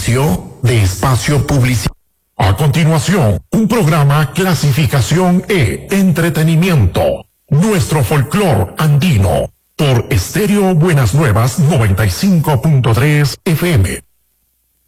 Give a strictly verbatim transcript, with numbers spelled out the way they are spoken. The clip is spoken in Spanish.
Inicio de espacio publicitario. A continuación, un programa clasificación E, entretenimiento, nuestro folclor andino, por Estéreo Buenas Nuevas noventa y cinco punto tres F M.